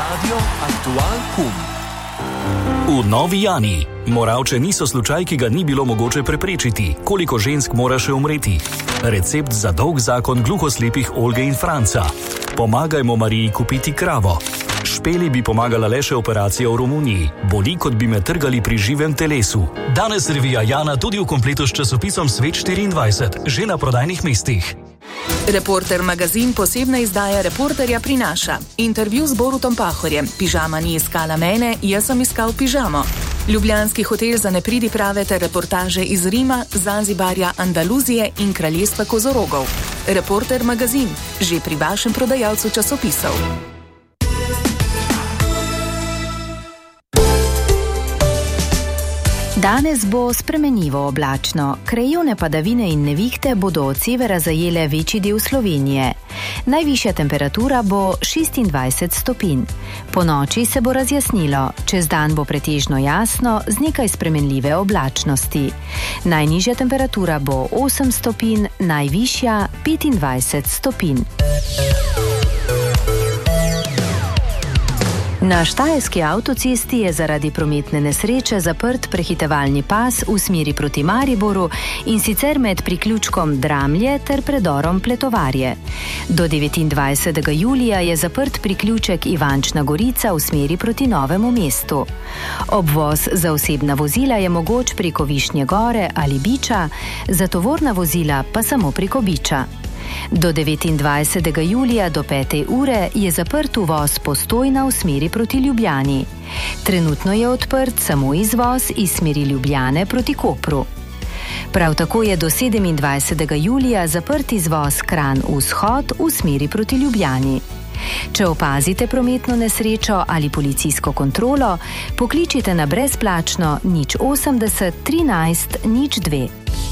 Radio Aktual Kum. V Novi Jani. Moravče niso slučaj, ki ga ni bilo mogoče preprečiti. Koliko žensk mora še umreti? Recept za dolg zakon gluhoslepih Olge in Franca. Pomagajmo Mariji kupiti kravo. Špeli bi pomagala le še operacija v Romuniji. Boli, kot bi me trgali pri živem telesu. Danes revija Jana tudi v kompletu s časopisom Svet 24, že na prodajnih mestih. Reporter magazin posebna izdaja Reporterja prinaša. Intervju z Borutom Pahorjem. Pižama ni iskala mene, jaz sem iskal pižamo. Ljubljanski hotel za nepridiprave ter reportaže iz Rima, Zanzibarja, Andaluzije in kraljestva kozorogov. Reporter magazin, že pri vašem prodajalcu časopisov. Danes bo spremenljivo oblačno. Krajevne padavine in nevihte bodo od severa zajele večji del Slovenije. Najvišja temperatura bo 26 stopinj. Po noči se bo razjasnilo, čez dan bo pretežno jasno z nekaj spremenljive oblačnosti. Najnižja temperatura bo 8 stopinj, najvišja 25 stopinj. Na štajerski avtocesti je zaradi prometne nesreče zaprt prehitevalni pas v smeri proti Mariboru in sicer med priključkom Dramlje ter predorom Pletovarje. Do 29. julija je zaprt priključek Ivančna Gorica v smeri proti Novemu mestu. Obvoz za osebna vozila je mogoč preko Višnje Gore ali Biča, za tovorna vozila pa samo preko Biča. Do 29. julija do 5. ure je zaprt uvoz Postojna v smeri proti Ljubljani. Trenutno je odprt samo izvoz iz smeri Ljubljane proti Kopru. Prav tako je do 27. julija zaprt izvoz Kranj vzhod v smeri proti Ljubljani. Če opazite prometno nesrečo ali policijsko kontrolo, pokličite na brezplačno 080 13 02.